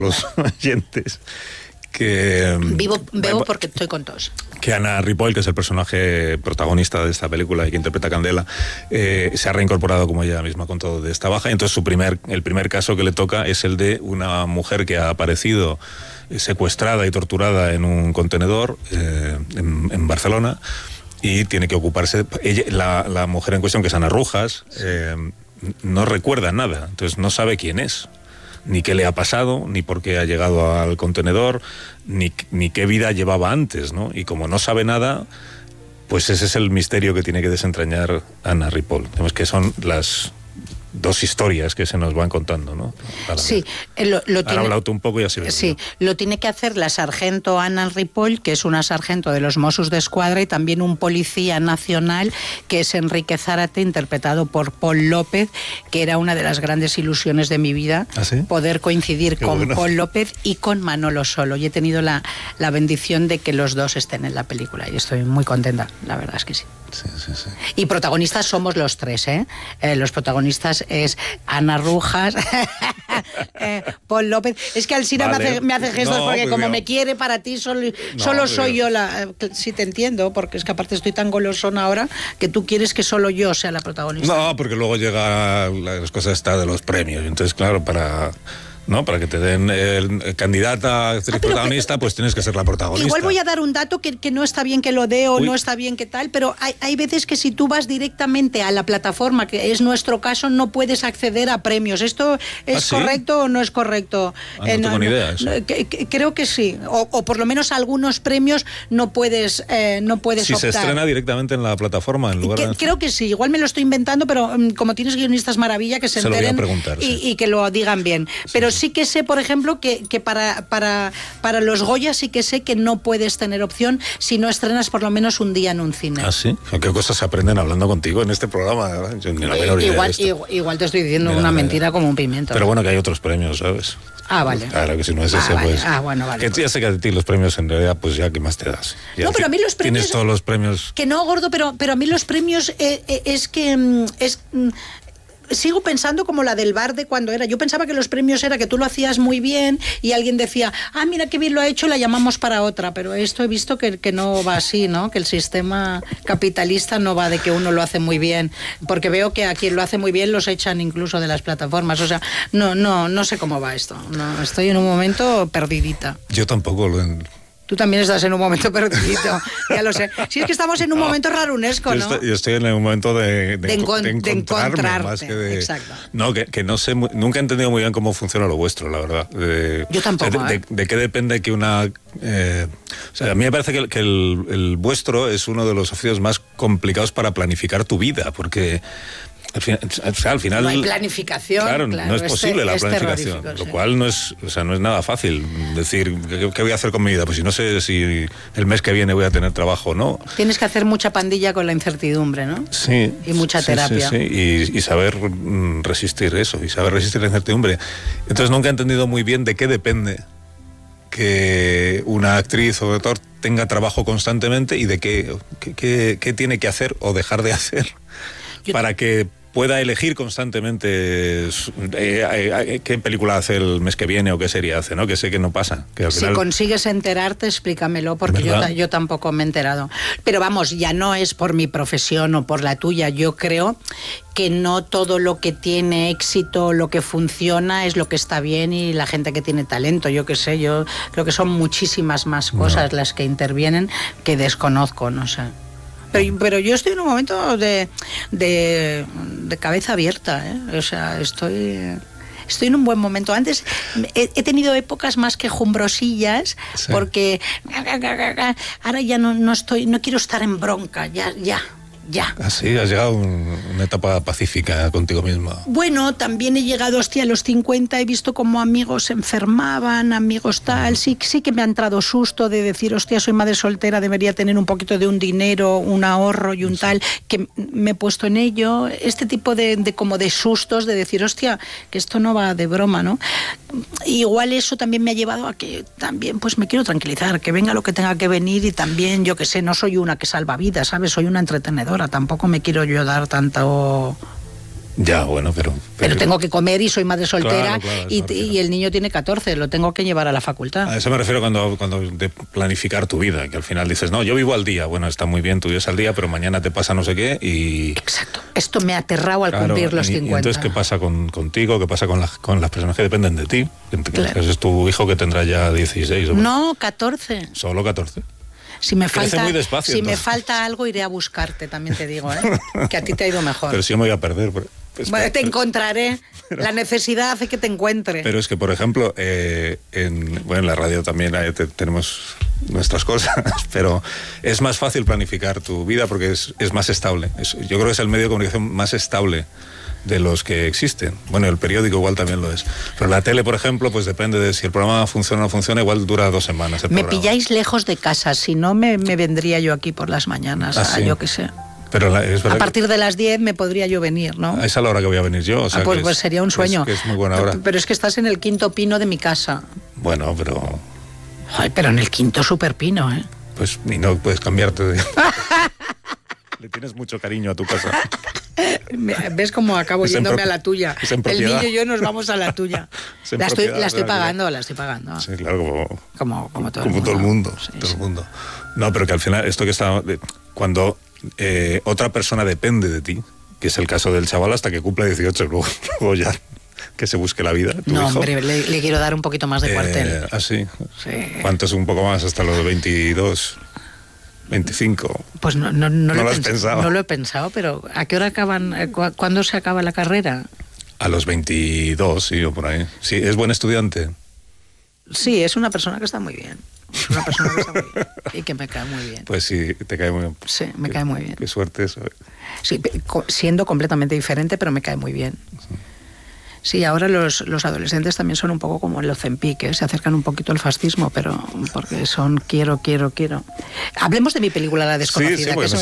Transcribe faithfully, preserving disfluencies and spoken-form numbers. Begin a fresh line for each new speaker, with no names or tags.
los oyentes que...
Vivo, bebo porque estoy con tos.
Que Anna Ripoll, que es el personaje protagonista de esta película y que interpreta a Candela, eh, se ha reincorporado, como ella misma contó, de esta baja. Y entonces su primer, el primer caso que le toca es el de una mujer que ha aparecido secuestrada y torturada en un contenedor eh, en, en Barcelona, y tiene que ocuparse... Ella, la, la mujer en cuestión, que es Ana Rujas, eh, no recuerda nada, entonces no sabe quién es, ni qué le ha pasado, ni por qué ha llegado al contenedor, ni, ni qué vida llevaba antes, ¿no? Y como no sabe nada, pues ese es el misterio que tiene que desentrañar Anna Ripoll. Vemos que son las dos historias que se nos van contando, ¿no? Para
sí, lo, lo tiene,
hablado tú un poco y así.
Sí, lo tiene que hacer la sargento Anna Ripoll, que es una sargento de los Mossos de Escuadra, y también un policía nacional, que es Enrique Zárate, interpretado por Paul López, que era una de las grandes ilusiones de mi vida,
¿Ah, sí?
poder coincidir Qué con bueno. Paul López y con Manolo Solo. Y he tenido la, la bendición de que los dos estén en la película, y estoy muy contenta, la verdad es que sí.
Sí, sí, sí.
Y protagonistas somos los tres, ¿eh? eh los protagonistas es Ana Rujas, eh, Paul López. Es que Alsina vale. me, hace, me hace gestos no, porque como yo... me quiere, para ti solo, no, solo soy yo la... Sí te entiendo, porque es que aparte estoy tan golosona ahora que tú quieres que solo yo sea la protagonista.
No, porque luego llega las cosas esta de los premios. Entonces, claro, para... ¿no? Para que te den el, el candidata actriz ah, protagonista, pues tienes que ser la protagonista.
Igual voy a dar un dato que, que no está bien que lo dé o Uy. no está bien que tal, pero hay, hay veces que si tú vas directamente a la plataforma, que es nuestro caso, no puedes acceder a premios. ¿Esto es ¿Ah, sí? correcto o no es correcto?
Ah, no eh, tengo no, ni idea. Eso.
No, que, que, creo que sí. O, o por lo menos algunos premios no puedes, eh, no puedes
si
optar.
Se estrena directamente en la plataforma, en lugar
que,
de...
Creo que sí. Igual me lo estoy inventando, pero um, como tienes guionistas maravilla, que se,
se
enteren
lo voy a preguntar,
y,
sí.
y que lo digan bien. Pero
sí,
sí que sé, por ejemplo, que, que para, para, para los Goya sí que sé que no puedes tener opción si no estrenas por lo menos un día en un cine.
¿Ah, sí? ¿Qué cosas se aprenden hablando contigo en este programa? Yo ni la menor idea
igual,
de esto.
igual, igual te estoy diciendo
Mira,
una
mira.
mentira como un pimiento.
Pero bueno, que hay otros premios, ¿sabes?
Ah, vale.
Claro, que si no es
ah,
ese,
vale.
pues...
Ah, bueno, vale.
Que
pues.
Ya sé que a ti los premios, en realidad, pues ya, ¿qué más te das? Ya
no, pero a mí los premios...
Tienes todos los premios...
Que no, gordo, pero, pero a mí los premios eh, eh, es que... es sigo pensando como la del bar de cuando era. Yo pensaba que los premios era que tú lo hacías muy bien y alguien decía, ah, mira qué bien lo ha hecho, la llamamos para otra. Pero esto he visto que, que no va así, ¿no? Que el sistema capitalista no va de que uno lo hace muy bien. Porque veo que a quien lo hace muy bien los echan incluso de las plataformas. O sea, no, no, no sé cómo va esto. No, estoy en un momento perdidita.
Yo tampoco lo...
Tú también estás en un momento perdidito, ya lo sé. Si es que estamos en un no, momento rarunesco, ¿no?
Yo estoy, yo estoy en un momento de, de,
de, encon,
de encontrarme,
de encontrarte,
más que de...
Exacto.
No, que, que no sé, nunca he entendido muy bien cómo funciona lo vuestro, la verdad. De,
yo tampoco,
o sea, de,
¿eh?
de, de qué depende que una... Eh, o sea, a mí me parece que, que el, el vuestro es uno de los oficios más complicados para planificar tu vida, porque... Al final, o sea, al final
no hay planificación,
claro,
claro,
no es posible
es
la planificación, lo
sí.
cual no es, o sea, no es nada fácil decir ¿qué, qué voy a hacer con mi vida? Pues si no sé si el mes que viene voy a tener trabajo o no.
Tienes que hacer mucha pandilla con la incertidumbre, ¿no?
Sí.
Y mucha
sí,
terapia.
Sí, sí. Y, y saber mm, resistir eso, y saber resistir la incertidumbre. Entonces nunca he entendido muy bien de qué depende que una actriz o actor tenga trabajo constantemente y de qué, qué, qué, qué tiene que hacer o dejar de hacer Yo para que pueda elegir constantemente eh, eh, qué película hace el mes que viene o qué serie hace, ¿no? Que sé que no pasa. Que al
si
final...
consigues enterarte, explícamelo, porque yo, yo tampoco me he enterado. Pero vamos, ya no es por mi profesión o por la tuya. Yo creo que no todo lo que tiene éxito, lo que funciona, es lo que está bien y la gente que tiene talento. Yo qué sé, yo creo que son muchísimas más cosas no. las que intervienen que desconozco, no sé. Pero, pero yo estoy en un momento de, de, de cabeza abierta, ¿eh? O sea, estoy... Estoy en un buen momento. Antes he, he tenido épocas más quejumbrosillas, sí. porque ahora ya no, no estoy, no quiero estar en bronca, ya, ya. Ya.
Así, has llegado a un, una etapa pacífica contigo misma.
Bueno, también he llegado, hostia, a los cincuenta, he visto cómo amigos se enfermaban, amigos tal, sí, sí que me ha entrado susto de decir, hostia, soy madre soltera, debería tener un poquito de un dinero, un ahorro y un sí. tal, que me he puesto en ello, este tipo de, de como de sustos, de decir, hostia, que esto no va de broma, ¿no? Igual eso también me ha llevado a que también, pues me quiero tranquilizar, que venga lo que tenga que venir y también, yo que sé, no soy una que salva vidas, ¿sabes? Soy una entretenedora. Tampoco me quiero yo dar tanto
Ya, bueno, pero...
Pero, pero tengo que comer y soy madre soltera,
claro, claro,
y, y el niño tiene catorce, lo tengo que llevar a la facultad.
A eso me refiero cuando, cuando de planificar tu vida, que al final dices, no, yo vivo al día. Bueno, está muy bien, tú vives al día, pero mañana te pasa no sé qué y...
Exacto. Esto me ha aterrado al claro, cumplir los
y,
cincuenta.
Y entonces, ¿qué pasa con, contigo? ¿Qué pasa con, la, con las personas que dependen de ti? Claro. Ese es tu hijo que tendrá ya dieciséis. ¿O
no, catorce.
¿Solo catorce?
Si me falta,
muy despacio,
si
entonces.
me falta algo, iré a buscarte, también te digo, ¿eh? Que a ti te ha ido mejor.
Pero si yo me voy a perder.
Pues bueno, te encontraré. Pero, la necesidad hace que te encuentre.
Pero es que, por ejemplo, eh, en, bueno, en la radio también hay, te, tenemos nuestras cosas, pero es más fácil planificar tu vida porque es, es más estable. Es, yo creo que es el medio de comunicación más estable de los que existen. Bueno, el periódico igual también lo es. Pero la tele, por ejemplo, pues depende de si el programa funciona o no funciona, igual dura dos semanas el
Me
programa.
pilláis lejos de casa, si no me, me vendría yo aquí por las mañanas,
¿Ah,
a,
sí?
yo qué sé.
Pero la, es
a partir de las diez me podría yo venir, ¿no?
A esa la hora que voy a venir yo. O sea,
ah, pues,
que
pues
es,
sería un sueño.
Que es, que es muy buena hora.
Pero es que estás en el quinto pino de mi casa.
Bueno, pero...
Ay, pero en el quinto super pino, ¿eh?
Pues y no puedes cambiarte de... Le tienes mucho cariño a tu casa.
¿Ves cómo acabo
es
yéndome
pro...
a la tuya? El niño y yo nos vamos a la tuya. La estoy, la estoy pagando, la estoy pagando.
Sí, claro, como,
como, como todo
como
el mundo.
Todo el mundo,
sí,
todo
sí.
el mundo. No, pero que al final, esto que está... Cuando eh, otra persona depende de ti, que es el caso del chaval hasta que cumple dieciocho, luego, luego ya que se busque la vida.
No,
hijo.
hombre, le, le quiero dar un poquito más de cuartel.
Eh, ¿Ah, sí?
Sí.
¿Cuánto es un poco más? Hasta los veintidós, veinticinco.
Pues no, no, no,
¿No
lo,
lo
he
has
pens-
pensado?
no lo he pensado, pero ¿a qué hora acaban? ¿Cu- ¿Cuándo se acaba la carrera?
A los veintidós, sí, o por ahí. Sí, ¿es buen estudiante?
Sí, es una persona que está muy bien. Es una persona que está muy bien y que me cae muy bien.
Pues sí, te cae muy bien.
Sí, me
qué,
cae muy bien.
Qué suerte eso.
Sí, siendo completamente diferente, pero me cae muy bien.
Sí.
Sí, ahora los, los adolescentes también son un poco como el Ozempic, ¿eh? Se acercan un poquito al fascismo, pero porque son quiero, quiero, quiero. Hablemos de mi película La Desconocida.
Sí, sí,
que
pues
es